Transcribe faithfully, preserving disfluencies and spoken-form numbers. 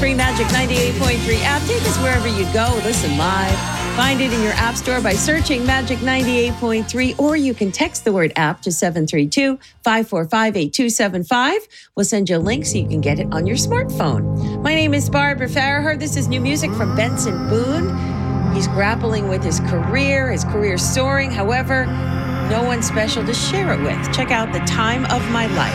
Free Magic ninety-eight point three app. Take us wherever you go. Listen live. Find it in your app store by searching Magic ninety-eight point three, or you can text the word app to seven three two, five four five, eight two seven five. We'll send you a link so you can get it on your smartphone. My name is Barbara Farraher. This is new music from Benson Boone. He's grappling with his career, his career soaring. However, no one special to share it with. Check out The Time of My Life.